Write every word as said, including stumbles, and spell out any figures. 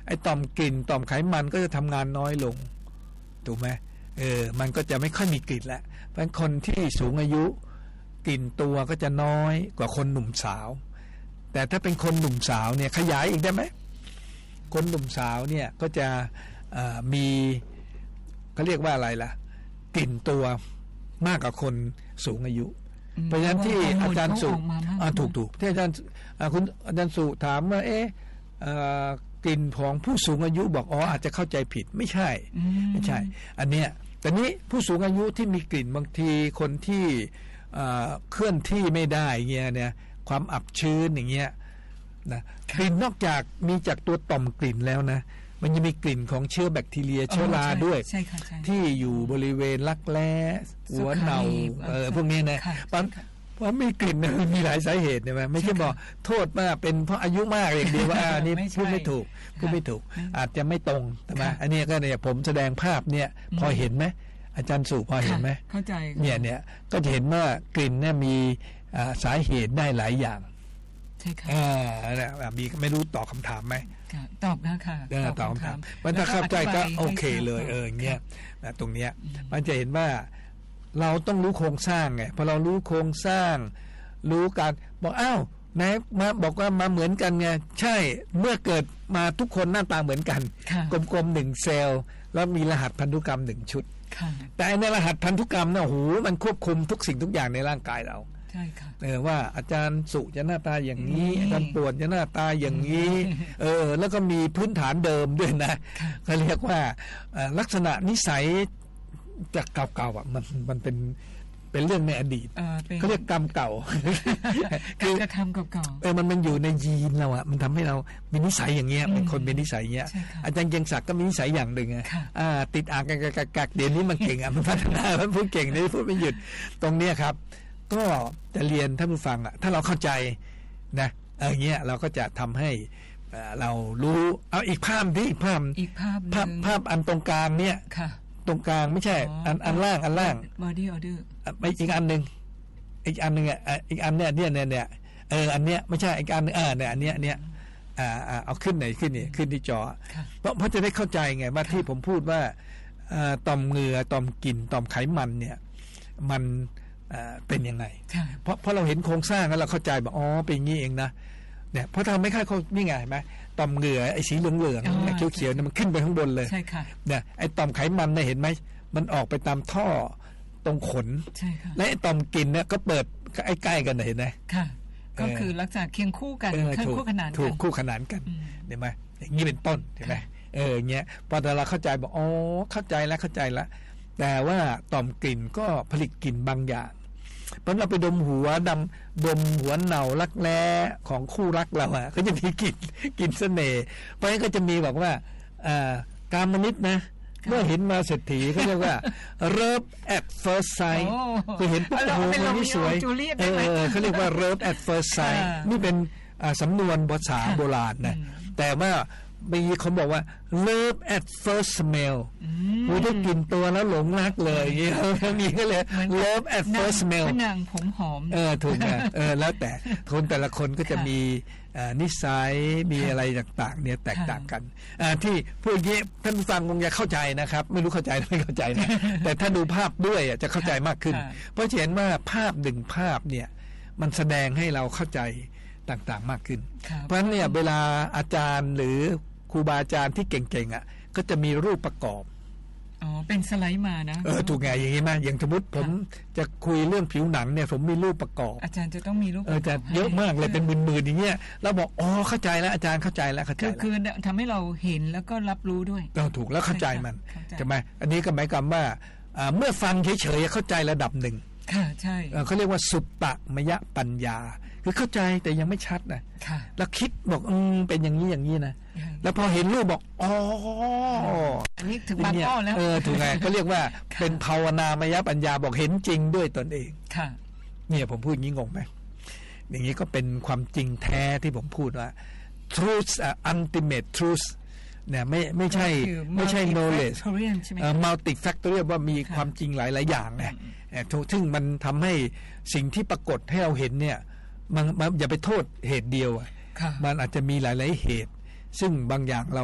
ไอ้ต่อมกลิ่นต่อมไขมันก็จะทำงานน้อยลงถูกไหมเออมันก็จะไม่ค่อยมีกลิ่นละเพราะคนที่สูงอายุกลิ่นตัวก็จะน้อยกว่าคนหนุ่มสาวแต่ถ้าเป็นคนหนุ่มสาวเนี่ยขยายอีกได้ไหมคนหนุ่มสาวเนี่ยก็จะมีเขาเรียกว่าอะไรล่ะกลิ่นตัวมากกว่าคนสูงอายุเพราะฉะนั้นที่อาจารย์สุถูกถูกที่อาจารย์คุณอาจารย์สุถามว่าเอ๊ะกลิ่นของผู้สูงอายุบอกอ๋ออาจจะเข้าใจผิดไม่ใช่ไม่ใช่อันเนี้ยแต่นี้ผู้สูงอายุที่มีกลิ่นบางทีคนที่เคลื่อนที่ไม่ได้เงี้ยเนี่ยความอับชื้นอย่างเงี้ยนะกลิ่นนอกจากมีจากตัวต่อมกลิ่นแล้วนะมันยังมีกลิ่นของเชื้อแบคทีเรียเชื้อราด้วยที่อยู่บริเวณรักแร้หัวเน่าเออพวกนี้นะเพราะมีกลิ่นมีหลายสาเหตุใช่ไหมไม่ใช่บอกโทษว่าเป็นเพราะอายุมากอย่างเดียวว่าอันนี้พูดไม่ถูกพูดไม่ถูกอาจจะไม่ตรงใช่ไหมอันนี้ก็เนี่ยผมแสดงภาพเนี่ยพอเห็นไหมอาจารย์สุพอเห็นไหมเข้าใจเนี่ยเนี่ยก็จะเห็นว่ากลิ่นเนี่ยมีสาเหตุได้หลายอย่างใช่ค่ะอ่ามีไม่รู้ตอบคำถามไหมตอบนะค่ะตอบคำถามมันถ้าเข้าใจก็โอเคเลยเออเงี้ยตรงเนี้ยมันจะเห็นว่าเราต้องรู้โครงสร้างไงพอเรารู้โครงสร้างรู้การบอกอ้าวไหนมาบอกว่ามาเหมือนกันไงใช่เมื่อเกิดมาทุกคนหน้าตาเหมือนกันกลมๆหนึ่งเซลล์แล้วมีรหัสพันธุกรรมหนึ่งชุดแต่ในรหัสพันธุกรรมนะโหมันควบคุมทุกสิ่งทุกอย่างในร่างกายเราใช่ค่ะเออว่าอาจารย์สุจะหน้าตาอย่างนี้อาจารย์ปวดจะหน้าตาอย่างนี้เออแล้วก็มีพื้นฐานเดิมด้วยนะเขาเรียกว่าลักษณะนิสัยจากเก่าๆอ่ะมันมันเป็นเป็นเรื่องในอดีตเขาเรียกกรรมเก่าการกระทำเก่าๆเออมันมันอยู่ในยีนเราอ่ะมันทำให้เรามีนิสัยอย่างเงี้ยเป็นคนเป็นนิสัยอย่างเงี้ยอาจารย์เกียงศักดิ์ก็มีนิสัยอย่างหนึ่งอ่าติดอ่างกักๆเดี๋ยวนี้มันเก่งอ่ะมันพัฒนามันพูดเก่งนี่พูดไม่หยุดตรงเนี้ยครับก็จะเรียนท่านผู้ฟังอ่ะถ้าเราเข้าใจนะเออเงี้ยเราก็จะทำให้เรารู้เอาอีกภาพที่อีกภาพอีกภาพภาพภาพอันตรงกลางเนี่ยตรงกลางไม่ใช่อันอันล่างอันล่าง body order ไปอีกอันหนึ่งอีกอันหนึ่งอ่ะอีกอันเนี้ยเนี่ยเนี่ยเนี่ยเอออันเนี้ยไม่ใช่อีกอันอ่าเนี่ยอันเนี้ยเนี่ยอ่าอ่าเอาขึ้นไหนขึ้นนี่ขึ้นที่จอเพราะเพราะจะได้เข้าใจไงว่าที่ผมพูดว่าต่อมเหงื่อต่อมกลิ่นต่อมไขมันเนี่ยมันเป็นยังไงเพราะเพราะเราเห็นโครงสร้างแล้วเราเข้าใจแบบอ๋อเป็นอย่างนี้เองนะเนี่ยเพราะทำไม่ค่อยเขานี่ไงเห็นไหมต่อมเหงื่อไอ้สีเหลืองเหลืองเขียวเขียวเนี่ยมันขึ้นไปข้างบนเลยใช่ค่ะเนี่ยไอ้ต่อมไขมันเนี่ยเห็นไหมมันออกไปตามท่อตรงขนใช่ค่ะและไอ้ต่อมกลิ่นเนี่ยก็เปิดใกล้ๆกันเห็นไหมค่ะก็คือลักษณะเคียงคู่กันคู่ขนานกันถูกคู่ขนานกันเห็นไหมอย่างนี้เป็นต้นเห็นไหมเออเงี้ยพอเราเข้าใจบอกอ๋อเข้าใจแล้วเข้าใจแล้วแต่ว่าต่อมกลิ่นก็ผลิตกลิ่นบางอย่างเพราะเราไปดมหัวดำดมหัวเน่ารักแร้ของคู่รักเราอ่ะก็จะมีกลิ่นกลิ่นเสน่ห์เพราะฉะนั้นก็จะมีบอกว่าอ่าการมนิตนะเมื่อเห็นมาเศรษฐีเขาเรียกว่า love at first sight คือเห็นปุ๊บโอ้โหคนนี้สวยเออเขาเรียกว่า love at first sight นี่เป็นสำนวนภาษาโบราณนะแต่ว่ามีคนบอกว่า love at first smell โอ้ได้กลิ่นตัวแล้วหลงรักเลยอย่างเงี้ยมีก็เลย love at first smell นางผมหอมเออถูกนะเออแล้วแต่คนแต่ละคนก็จะมีนิสัยมีอะไรต่างๆเนี่ยแตกต่างกันที่พูดอย่างนี้ท่านผู้ฟังคงจะเข้าใจนะครับไม่รู้เข้าใจหรือไม่เข้าใจนะแต่ถ้าดูภาพด้วยจะเข้าใจมากขึ้นเพราะเห็นว่าภาพหนึ่งภาพเนี่ยมันแสดงให้เราเข้าใจต่างๆมากขึ้นเพราะฉะนั้นเนี่ยเวลาอาจารย์หรือครูบาอาจารย์ที่เก่งๆอ่ะก็จะมีรูปประกอบอ๋อเป็นสไลด์มานะเออถูกไงอย่างงี้มั้ยอย่างสมมุติผมจะคุยเรื่องผิวหนังเนี่ยผมมีรูปประกอบอาจารย์จะต้องมีรูปเออจะเยอะมากเลยเป็นหมื่นๆอย่างเงี้ยแล้วบอกอ๋อเข้าใจแล้วอาจารย์เข้าใจแล้วเข้าใจคือคือทำให้เราเห็นแล้วก็รับรู้ด้วยเออถูกแล้วเข้าใจมันใช่มั้ยอันนี้ก็หมายความว่าเมื่อฟังเฉยๆเข้าใจระดับหนึ่งค่ะใช่เขาเรียกว่าสุตตมยปัญญาคือเข้าใจแต่ยังไม่ชัดนะแล้วคิดบอกอืมเป็นอย่างนี้อย่างนี้นะแล้วพอเห็นรูปบอกอ๋ออันนี้ถึงบางอ้อแล้วเออถูกไงก็เรียกว่าเป็นภาวนามยปัญญาบอกเห็นจริงด้วยตนเองค่ะเนี่ยผมพูดอย่างนี้งงไหมอย่างนี้ก็เป็นความจริงแท้ที่ผมพูดว่า truth ultimate truth เนี่ยไม่ไม่ใช่ไม่ใช่ knowledge multifactorial ว่ามีความจริงหลายๆอย่างไงซึ่งมันทำให้สิ่งที่ปรากฏให้เราเห็นเนี่ยมันอย่าไปโทษเหตุเดียวมันอาจจะมีหลายๆเหตุซึ่งบางอย่างเรา